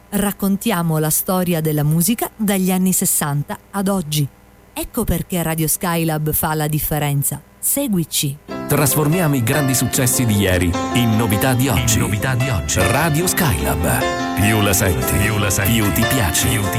Raccontiamo la storia della musica dagli anni 60 ad oggi. Ecco perché Radio Skylab fa la differenza. Seguici. Trasformiamo i grandi successi di ieri in novità di oggi. Radio Skylab. Più la senti, più ti piace.